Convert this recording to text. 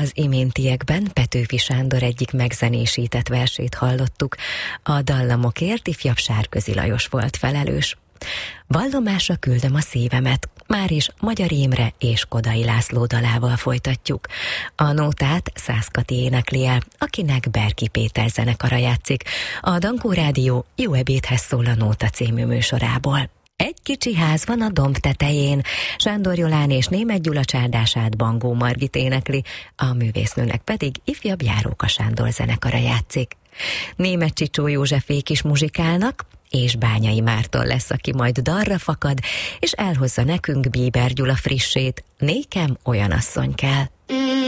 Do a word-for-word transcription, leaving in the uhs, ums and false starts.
Az iméntiekben Petőfi Sándor egyik megzenésített versét hallottuk. A dallamokért ifjabb Sárközi Lajos volt felelős. Vallomásra küldöm a szívemet, már is Magyar Imre és Kodai László dalával folytatjuk. A nótát Szász Kati énekli el, akinek Berki Péter zenekara játszik. A Dankó Rádió Jó ebédhez szól a Nóta című műsorából. Egy kicsi ház van a domb tetején, Sándor Jolán és Németh Gyula csárdását Bangó Margit énekli, a művésznőnek pedig ifjabb Járóka Sándor zenekara játszik. Németh Csicsó Józsefék is muzsikálnak, és Bányai Márton lesz, aki majd dalra fakad, és elhozza nekünk Bieber Gyula frissét, Nékem olyan asszony kell.